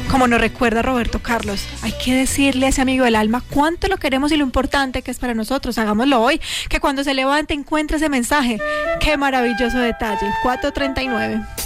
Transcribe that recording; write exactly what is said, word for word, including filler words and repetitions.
Como nos recuerda Roberto Carlos, hay que decirle a ese amigo del alma cuánto lo queremos y lo importante que es para nosotros. Hagámoslo hoy, que cuando se levante encuentre ese mensaje. Qué maravilloso detalle. cuatro treinta y nueve.